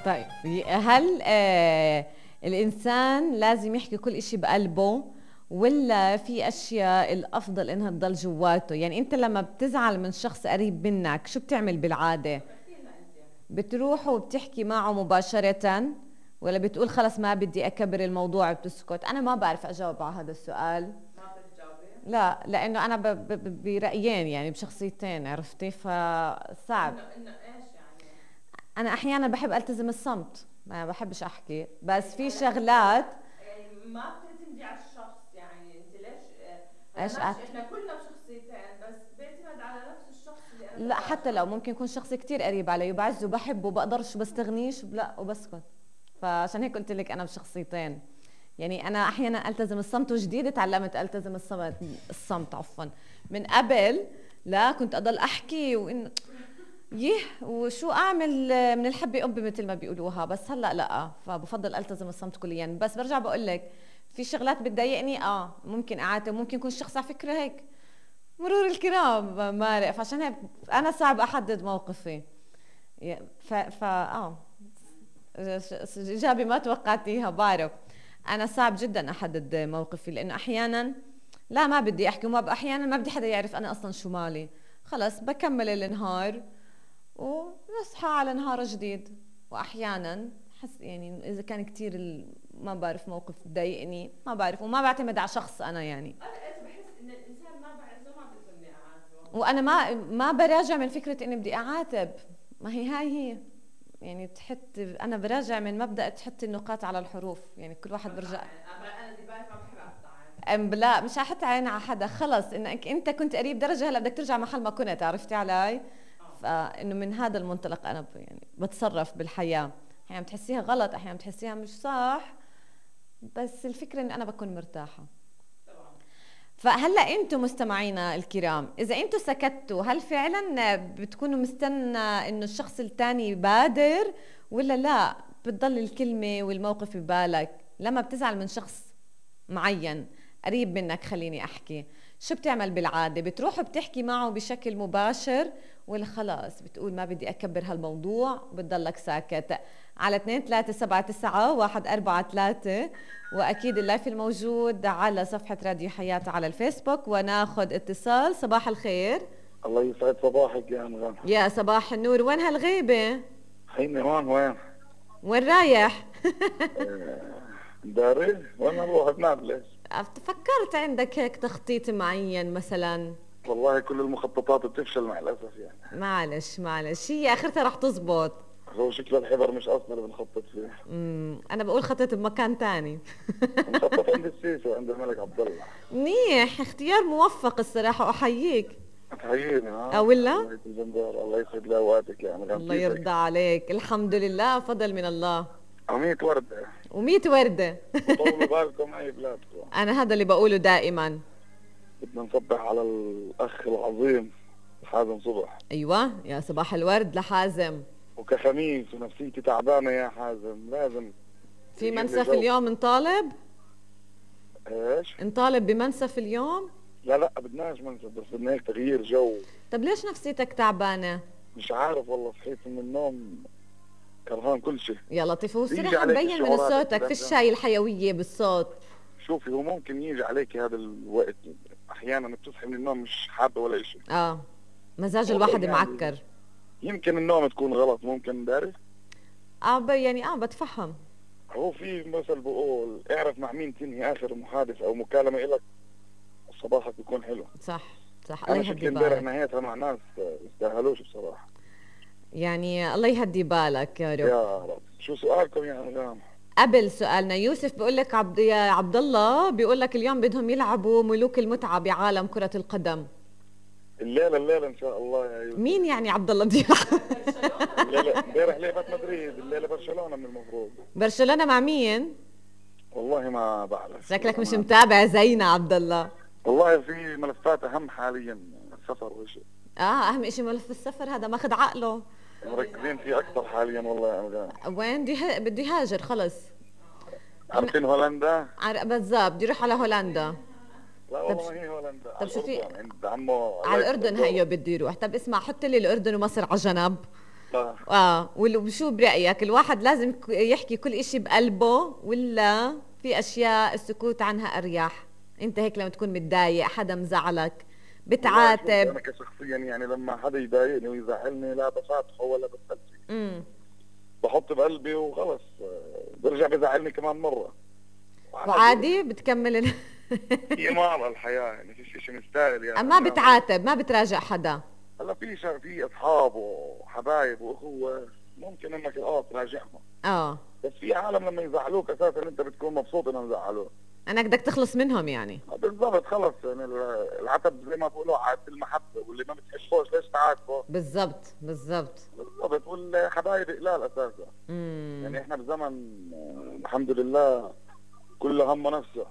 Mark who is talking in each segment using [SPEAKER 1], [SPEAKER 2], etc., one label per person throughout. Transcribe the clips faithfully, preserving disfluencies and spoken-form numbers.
[SPEAKER 1] طيب هل آه الإنسان لازم يحكي كل إشي بقلبه، ولا في أشياء الأفضل إنها تضل جواته؟ يعني أنت لما بتزعل من شخص قريب منك شو بتعمل بالعادة؟ بتروح وبتحكي معه مباشرة، ولا بتقول خلص ما بدي أكبر الموضوع بتسكت؟ أنا ما بعرف أجاوب على هذا السؤال.
[SPEAKER 2] ما بتجاوبي؟
[SPEAKER 1] لا، لأنه أنا ب... ب... برأيين، يعني بشخصيتين، عرفتي؟ فصعب.
[SPEAKER 2] انه انه ايش يعني؟
[SPEAKER 1] أنا أحيانا بحب ألتزم الصمت، ما بحبش أحكي، بس في
[SPEAKER 2] يعني
[SPEAKER 1] شغلات.
[SPEAKER 2] يعني ما بتعتمدي على الشخص، يعني انت ليش؟ هلا
[SPEAKER 1] ايش
[SPEAKER 2] ماشي
[SPEAKER 1] أت...
[SPEAKER 2] احنا كلنا بشخصيتين، بس بيعتمد على نفس الشخص اللي انا
[SPEAKER 1] لا، حتى
[SPEAKER 2] بتعاشره.
[SPEAKER 1] لو ممكن يكون شخص كتير قريب علي وبعزه وبحبه بقدرش بستغنيش، لا وبسكت. فعشان هيك قلت لك أنا بشخصيتين. يعني أنا أحيانا ألتزم الصمت، وجديد تعلمت ألتزم الصمت الصمت عفوا. من قبل لا، كنت أضل أحكي وإن يه وشو أعمل من الحبة أم مثل ما بيقولوها، بس هلا لا، فبفضل ألتزم الصمت كليا. بس برجع بقول لك في شغلات بتضايقني، اه ممكن أعاتب، ممكن يكون الشخص على فكرة هيك مرور الكرام مارق، فعشان هيك أنا صعب أحدد موقفي. ف, ف... اه إجابة ما توقعتيها، بعرف. أنا صعب جدا أحدد موقفي، لأنه أحيانا لا ما بدي أحكي، وما أحيانا ما بدي حدا يعرف أنا أصلا شو مالي. خلص بكمل النهار ونصحى على نهار جديد. وأحيانا حس يعني إذا كان كتير ال... ما بعرف موقف بضايقني، ما بعرف، وما بعتمد على شخص أنا يعني.
[SPEAKER 2] انا اذا بحس ان الانسان ما بعزه ما بلزمني اعاتبه.
[SPEAKER 1] وأنا ما ما براجع من فكرة إني بدي أعاتب. ما هي هاي هي يعني تحط، انا براجع من مبدأ تحط النقاط على الحروف، يعني كل واحد برجع.
[SPEAKER 2] انا دي بالك ما بحب اقطع.
[SPEAKER 1] ام لا، مش هحط عين على حدا، خلص انك انت كنت قريب درجه، هلا بدك ترجع محل ما كنت، عرفتي علي؟ فانه من هذا المنطلق انا ب- يعني بتصرف بالحياه. احيانا بتحسيها غلط، احيانا بتحسيها مش صح، بس الفكره اني انا بكون مرتاحه. فهلا انتم مستمعينا الكرام، اذا انتم سكتوا هل فعلا بتكونوا مستنى انه الشخص الثاني يبادر، ولا لا بتضل الكلمه والموقف ببالك لما بتزعل من شخص معين قريب منك؟ خليني احكي، شو بتعمل بالعاده؟ بتروح بتحكي معه بشكل مباشر، ولا خلاص بتقول ما بدي اكبر هالموضوع وبتضلك ساكت؟ على اثنين ثلاثة سبعة تسعة واحد أربعة ثلاثة، واكيد اللايف الموجود على صفحه راديو حياه على الفيسبوك. وناخذ اتصال. صباح الخير.
[SPEAKER 3] الله يسعد صباحك يا انغام.
[SPEAKER 1] يا صباح النور، وين هالغيبه؟
[SPEAKER 3] هيني هون. وين؟
[SPEAKER 1] وين رايح؟
[SPEAKER 3] داري وين اروح بنابلس.
[SPEAKER 1] فكرت عندك هيك تخطيط معين مثلا؟
[SPEAKER 3] والله كل المخططات بتفشل مع الاسف يعني.
[SPEAKER 1] معلش معلش، هي اخرتها رح تزبط.
[SPEAKER 3] هو شكل الحذر مش اصلا اللي بنخطط فيه.
[SPEAKER 1] امم انا بقول خطط بمكان تاني.
[SPEAKER 3] بنخطط عند السيسي وعند الملك عبد الله.
[SPEAKER 1] منيح، اختيار موفق الصراحه، احييك.
[SPEAKER 3] تحييني ها.
[SPEAKER 1] أو ولا؟
[SPEAKER 3] الله الجندار، الله يسعد لي اوقاتك يا انغام.
[SPEAKER 1] الله يرضى عليك، الحمد لله، فضل من الله.
[SPEAKER 3] وميت وردة.
[SPEAKER 1] وميت وردة.
[SPEAKER 3] وطولوا بالكم اي بلادكم.
[SPEAKER 1] أنا هذا اللي بقوله دائما.
[SPEAKER 3] بدنا نصبح على الاخ العظيم حازم صبح.
[SPEAKER 1] أيوة، يا صباح الورد لحازم.
[SPEAKER 3] وكخميس ونفسيتي تعبانة يا حازم، لازم
[SPEAKER 1] في
[SPEAKER 3] يجيب لي
[SPEAKER 1] منسف
[SPEAKER 3] جو.
[SPEAKER 1] اليوم نطالب؟
[SPEAKER 3] ايش؟
[SPEAKER 1] نطالب بمنسف اليوم؟
[SPEAKER 3] لا لا بدناش منسف، بس بدنا هيك تغيير جو.
[SPEAKER 1] طب ليش نفسيتك تعبانة؟
[SPEAKER 3] مش عارف والله، صحيت من النوم كرهان كل شيء.
[SPEAKER 1] يا لطيف، هو
[SPEAKER 3] بيجي
[SPEAKER 1] الصراحة
[SPEAKER 3] عليك
[SPEAKER 1] مبين من
[SPEAKER 3] الشعورات
[SPEAKER 1] صوتك، فيش
[SPEAKER 3] البلندة.
[SPEAKER 1] هاي الحيوية بالصوت.
[SPEAKER 3] شوفي هو ممكن يجي عليك هذا الوقت احيانا بتصحي من النوم مش حابه ولا شيء.
[SPEAKER 1] اه مزاج
[SPEAKER 3] والله
[SPEAKER 1] الواحد
[SPEAKER 3] يعني
[SPEAKER 1] معكر.
[SPEAKER 3] يمكن النوم تكون غلط، ممكن داري.
[SPEAKER 1] اه ب- يعني اه بتفهم.
[SPEAKER 3] هو في مثل بقول اعرف مع مين تنهي اخر محادثه او مكالمه لك صباحك بيكون حلو.
[SPEAKER 1] صح صح، الله
[SPEAKER 3] انا
[SPEAKER 1] يهدي
[SPEAKER 3] شكلي امبارح
[SPEAKER 1] بالك.
[SPEAKER 3] نهيتها مع ناس يستاهلوش بصراحه.
[SPEAKER 1] يعني الله يهدي بالك يا رب.
[SPEAKER 3] يا رب. شو سؤالكم يا انغام؟
[SPEAKER 1] قبل سؤالنا، يوسف بيقول لك عبد يا عبد الله بيقول لك اليوم بدهم يلعبوا ملوك المتعة بعالم كرة القدم.
[SPEAKER 3] الليله الليله ان شاء الله يا يوسف.
[SPEAKER 1] مين يعني عبد الله بده يلعب؟
[SPEAKER 3] الليله امبارح لعبت مدريد، الليله برشلونه من المفروض.
[SPEAKER 1] برشلونة مع مين؟
[SPEAKER 3] والله ما بعرف.
[SPEAKER 1] شكلك مش
[SPEAKER 3] ما-
[SPEAKER 1] متابع زينا عبد الله.
[SPEAKER 3] والله في ملفات اهم حاليا، السفر وشيء
[SPEAKER 1] اه اهم شيء ملف السفر، هذا ماخذ عقله.
[SPEAKER 3] مركزين فيه اكثر حاليا والله يا انغام.
[SPEAKER 1] وين بدي ه- بده يهاجر خلص.
[SPEAKER 3] عارفين هولندا؟
[SPEAKER 1] عر- بالضبط بده يروح على هولندا.
[SPEAKER 3] لا والله ما هي هولندا.
[SPEAKER 1] طب شو في؟
[SPEAKER 3] الأردن، عند عمه الله
[SPEAKER 1] على
[SPEAKER 3] يسعد
[SPEAKER 1] الاردن
[SPEAKER 3] له.
[SPEAKER 1] هيو بده يروح. طب اسمع، حط لي الاردن ومصر على جنب.
[SPEAKER 3] آه.
[SPEAKER 1] اه وشو برأيك الواحد لازم ك- يحكي كل اشي بقلبه ولا في اشياء السكوت عنها اريح؟ انت هيك لما تكون متضايق حدا مزعلك
[SPEAKER 3] والله شوف
[SPEAKER 1] بتعاتب؟
[SPEAKER 3] انا كشخصيا يعني لما حدا يضايقني ويزعلني لا بفاتحه ولا بتخلصي،
[SPEAKER 1] امم
[SPEAKER 3] بحط بقلبي وخلص، آه، برجع بزعلني كمان مره
[SPEAKER 1] وعادي بتكمل ال...
[SPEAKER 3] هي مار الحياه يعني فيش شيء مستاهل يعني.
[SPEAKER 1] ما بتعاتب ما بتراجع حدا؟
[SPEAKER 3] هلا في شا- في اصحاب وحبايب واخوه ممكن انك اه تراجعهم،
[SPEAKER 1] اه
[SPEAKER 3] بس في عالم لما يزعلوك اساسا انت بتكون مبسوط انهم زعلوك.
[SPEAKER 1] انك بدك تخلص منهم يعني.
[SPEAKER 3] بالضبط خلص يعني العتب زي ما بقولوا عاد المحبه، واللي ما بتحبوش ليش تعاتبه؟
[SPEAKER 1] بالضبط بالضبط.
[SPEAKER 3] بالضبط، والحبايب قلال اساسا.
[SPEAKER 1] امم
[SPEAKER 3] يعني احنا بزمن آه، الحمد لله كله همه نفسه.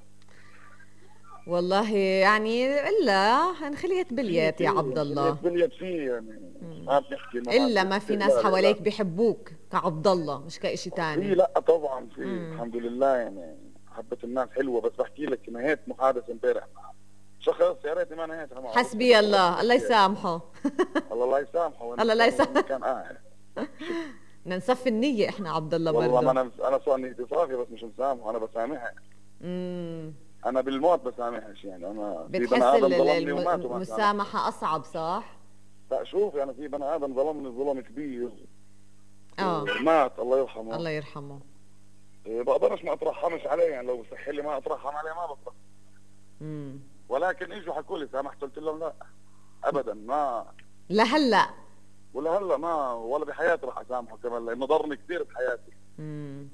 [SPEAKER 1] والله يعني الا انخليت بليت يا عبد الله،
[SPEAKER 3] بليت فيه يعني ما بنحكي إنه
[SPEAKER 1] الا ما في ناس
[SPEAKER 3] لا لا
[SPEAKER 1] حواليك
[SPEAKER 3] لا.
[SPEAKER 1] بيحبوك كعبد الله مش كإشي
[SPEAKER 3] في
[SPEAKER 1] تاني.
[SPEAKER 3] لا طبعا في
[SPEAKER 1] مم.
[SPEAKER 3] الحمد لله يعني محبة الناس حلوة، بس بحكي لك نهيت محادثة امبارح مع شخص يا ريتني ما نهيتها معه.
[SPEAKER 1] حسبي الله الله يسامحه.
[SPEAKER 3] الله الله يسامحه وين
[SPEAKER 1] الله لا
[SPEAKER 3] كان-
[SPEAKER 1] يسامحه.
[SPEAKER 3] وين كان قاعد.
[SPEAKER 1] بدنا نصفي النية احنا عبد الله
[SPEAKER 3] والله ما
[SPEAKER 1] برضه.
[SPEAKER 3] انا انا صار نيتي صافية بس مش مسامحه، انا بسامحها.
[SPEAKER 1] امم
[SPEAKER 3] انا بالموت بسامحش يعني، انا في
[SPEAKER 1] بتحس
[SPEAKER 3] بني ادم
[SPEAKER 1] ال-
[SPEAKER 3] ظلمني
[SPEAKER 1] الم-
[SPEAKER 3] ومات وما سامحني.
[SPEAKER 1] المسامحة أصعب صح؟
[SPEAKER 3] لا شوف انا في بني ادم ظلمني ظلم كبير
[SPEAKER 1] اه
[SPEAKER 3] ومات الله يرحمه.
[SPEAKER 1] الله يرحمه.
[SPEAKER 3] إيه، بقدرش ما اترحمش عليه يعني، لو بصح لي ما اترحم عليه ما بطلع.
[SPEAKER 1] امم
[SPEAKER 3] ولكن اجوا حكوا لي سامحت، قلت لهم لا ابدا ما،
[SPEAKER 1] لهلا.
[SPEAKER 3] ولا هلا ما ولا بحياتي راح اسامحه كمان لانه ضرني كثير بحياتي.
[SPEAKER 1] امم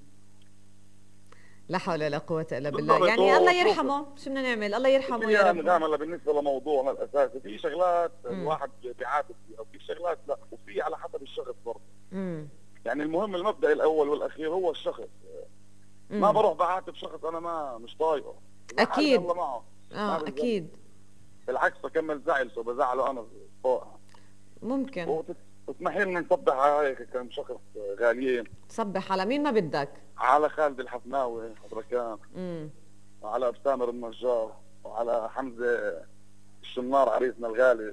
[SPEAKER 1] لا حول ولا قوة إلا بالله.
[SPEAKER 3] بالضبط.
[SPEAKER 1] يعني
[SPEAKER 3] هو
[SPEAKER 1] الله
[SPEAKER 3] شوف-
[SPEAKER 1] يرحمه، شو بدنا نعمل؟ الله يرحمه
[SPEAKER 3] في
[SPEAKER 1] يا
[SPEAKER 3] يعني
[SPEAKER 1] رب.
[SPEAKER 3] نعم هلا بالنسبه لموضوعنا الاساسي في شغلات
[SPEAKER 1] مم.
[SPEAKER 3] الواحد بيعاتب فيها وفي شغلات لا، وفي على حسب الشخص برضه.
[SPEAKER 1] امم
[SPEAKER 3] يعني المهم المبدا الاول والاخير هو الشخص. ما بروح بعاتب شخص انا ما مش طايقه.
[SPEAKER 1] أكيد.
[SPEAKER 3] الله معه. ما
[SPEAKER 1] اه
[SPEAKER 3] بزعل.
[SPEAKER 1] أكيد
[SPEAKER 3] بالعكس بكمل زعل بزعله انا فوقها.
[SPEAKER 1] ممكن.
[SPEAKER 3] وتت- تسمحي لنا نصبح على هيك كم شخص غاليين،
[SPEAKER 1] تصبح على مين ما بدك.
[SPEAKER 3] على خالد الحفناوي حضركان،
[SPEAKER 1] امم
[SPEAKER 3] وعلى أبسامر النجار، وعلى حمزة الشنار عريسنا الغالي،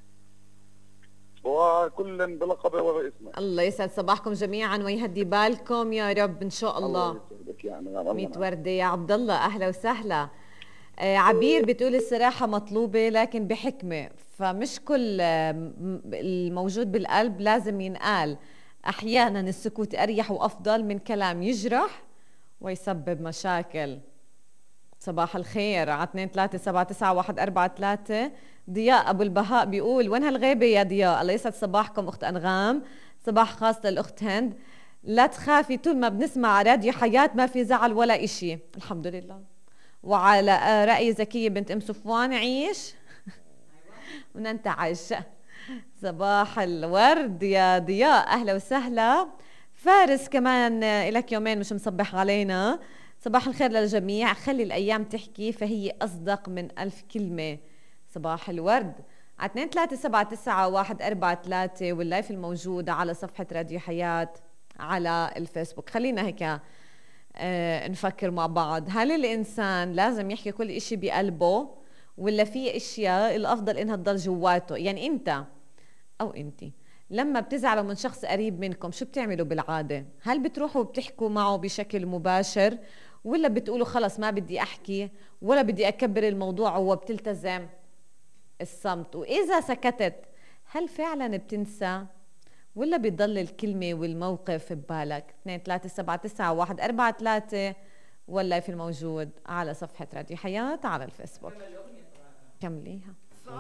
[SPEAKER 3] وكل بلقبه وباسمه.
[SPEAKER 1] الله يسعد صباحكم جميعا ويهدي بالكم يا رب ان شاء الله.
[SPEAKER 3] يسعدك يعني يا الله.
[SPEAKER 1] ميت وردة يا عبد الله، اهلا وسهلا. آه عبير بتقول الصراحة مطلوبة لكن بحكمة، فمش كل آه، م- الموجود بالقلب لازم ينقال. احيانا السكوت اريح وافضل من كلام يجرح ويسبب مشاكل. صباح الخير على اثنين ثلاثة سبعة تسعة واحد أربعة ثلاثة. ضياء أبو البهاء بيقول وين هالغيبة يا ضياء؟ الله يسعد صباحكم أخت أنغام، صباح خاص للأخت هند. لا تخافي طول ما بنسمع راديو حياة ما في زعل ولا إشي الحمد لله. وعلى آه، رأي زكية بنت أم صفوان عيش وننتعش. صباح الورد يا ضياء، أهلا وسهلا. فارس كمان آه، إلك يومين مش مصبح علينا. صباح الخير للجميع، خلي الأيام تحكي فهي أصدق من ألف كلمة. صباح الورد على اثنين ثلاثة سبعة تسعة واحد أربعة ثلاثة واللايف الموجود على صفحة راديو حياة على الفيسبوك. خلينا هيك آه نفكر مع بعض، هل الإنسان لازم يحكي كل إشي بقلبه ولا في إشياء الأفضل إنها تضل جواته؟ يعني أنت أو أنتي لما بتزعلوا من شخص قريب منكم شو بتعملوا بالعادة؟ هل بتروحوا بتحكوا معه بشكل مباشر ولا بتقولوا خلص ما بدي أحكي ولا بدي أكبر الموضوع وبتلتزم الصمت؟ وإذا سكتت هل فعلا بتنسى ولا بيضل الكلمة والموقف ببالك؟ اثنين ثلاثة سبعة تسعة واحد أربعة ثلاثة ولا في الموجود على صفحة راديو حياة على الفيسبوك. كمليها.